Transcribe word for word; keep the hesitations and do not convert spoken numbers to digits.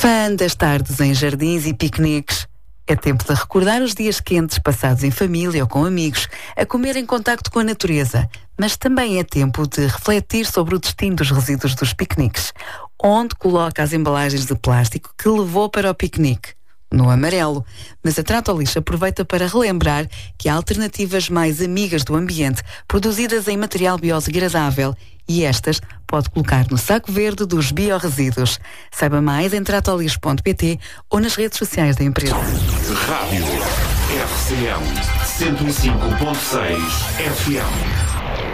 Fã das tardes em jardins e piqueniques? É tempo de recordar os dias quentes passados em família ou com amigos, a comer em contacto com a natureza. Mas também é tempo de refletir sobre o destino dos resíduos dos piqueniques. Onde coloca as embalagens de plástico que levou para o piquenique? No amarelo. Mas a Tratolis aproveita para relembrar que há alternativas mais amigas do ambiente, produzidas em material biodegradável, e estas pode colocar no saco verde dos biorresíduos. Saiba mais em tratolis ponto pt ou nas redes sociais da empresa. Rádio R C M cento e cinco ponto seis F M.